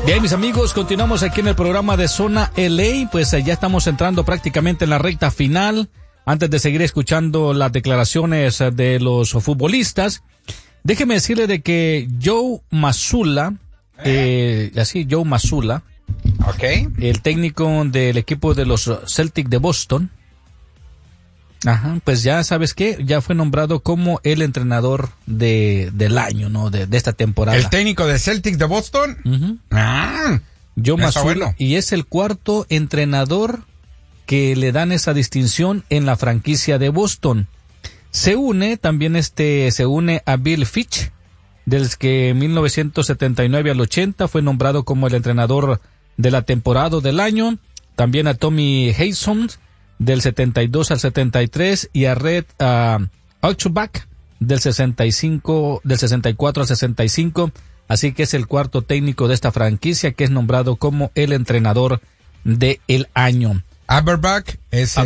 Bien, mis amigos, continuamos aquí en el programa de Zona LA, pues ya estamos entrando prácticamente en la recta final. Antes de seguir escuchando las declaraciones de los futbolistas, déjeme decirle de que Joe Mazzulla, Joe Mazzulla, okay, el técnico del equipo de los Celtics de Boston, pues ya sabes qué, ya fue nombrado como el entrenador del año, ¿no? De esta temporada. ¿El técnico de Celtics de Boston? Joe Mazzulla, bueno. Y es el cuarto entrenador que le dan esa distinción en la franquicia de Boston. Se une a Bill Fitch, del que en 1979 al 80 fue nombrado como el entrenador de la temporada del año. También a Tommy Haysom del 72 al 73 y a Red Auerbach del 64 al 65. Así que es el cuarto técnico de esta franquicia que es nombrado como el entrenador del año. Auerbach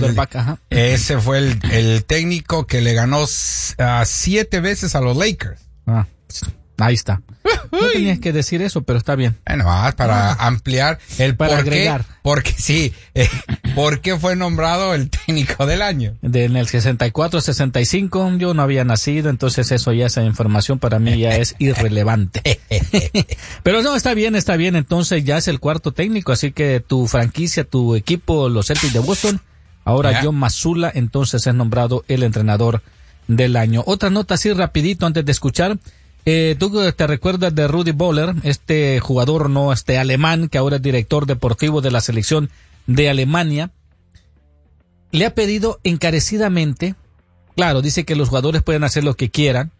ese fue el técnico que le ganó 7 veces a los Lakers. Ahí está. No tenías que decir eso, pero está bien. Bueno, para ampliar para agregar. Porque sí, ¿por qué fue nombrado el técnico del año? En el 64-65 yo no había nacido, entonces esa información para mí ya es irrelevante. Pero no, está bien, entonces ya es el cuarto técnico, así que tu franquicia, tu equipo, los Celtics de Boston, ahora Joe Mazzulla, entonces es nombrado el entrenador del año. Otra nota así rapidito antes de escuchar. ¿Tú te recuerdas de Rudi Völler, este jugador alemán que ahora es director deportivo de la selección de Alemania? Le ha pedido encarecidamente, claro, dice que los jugadores pueden hacer lo que quieran,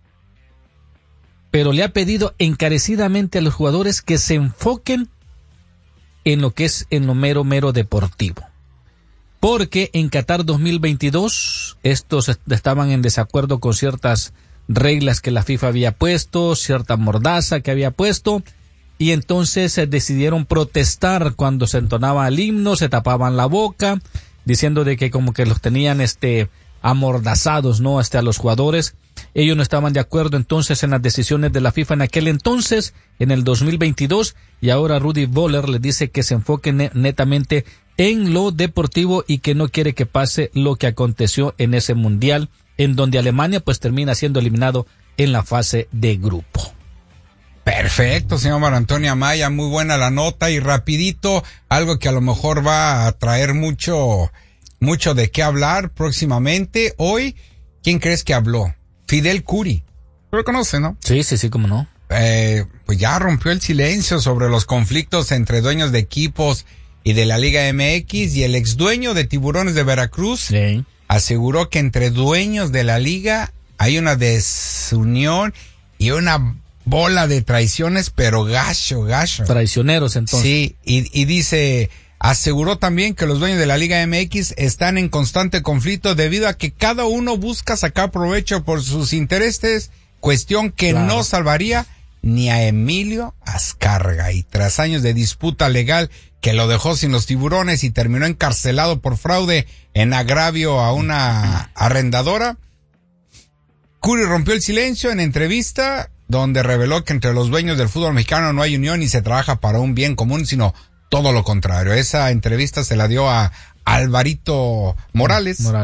pero le ha pedido encarecidamente a los jugadores que se enfoquen en lo que es en lo mero deportivo. Porque en Qatar 2022 estos estaban en desacuerdo con ciertas reglas que la FIFA había puesto, cierta mordaza que había puesto, y entonces decidieron protestar cuando se entonaba el himno, se tapaban la boca, diciendo de que como que los tenían amordazados, ¿no? A los jugadores. Ellos no estaban de acuerdo entonces en las decisiones de la FIFA en aquel entonces, en el 2022, y ahora Rudi Völler le dice que se enfoque netamente en lo deportivo y que no quiere que pase lo que aconteció en ese mundial, en donde Alemania pues termina siendo eliminado en la fase de grupo. Perfecto, señor Mario Antonio Amaya, muy buena la nota y rapidito, algo que a lo mejor va a traer mucho de qué hablar próximamente. Hoy, ¿quién crees que habló? Fidel Curi. Lo conoce, ¿no? Sí, cómo no. Pues ya rompió el silencio sobre los conflictos entre dueños de equipos y de la Liga MX, y el ex dueño de Tiburones de Veracruz aseguró que entre dueños de la liga hay una desunión y una bola de traiciones, pero gacho. Traicioneros, entonces. Sí, y dice, aseguró también que los dueños de la Liga MX están en constante conflicto debido a que cada uno busca sacar provecho por sus intereses, cuestión que no salvaría ni a Emilio Azcárraga. Y tras años de disputa legal que lo dejó sin los Tiburones y terminó encarcelado por fraude en agravio a una arrendadora, Curi rompió el silencio en entrevista donde reveló que entre los dueños del fútbol mexicano no hay unión y se trabaja para un bien común, sino todo lo contrario. Esa entrevista se la dio a Alvarito Morales.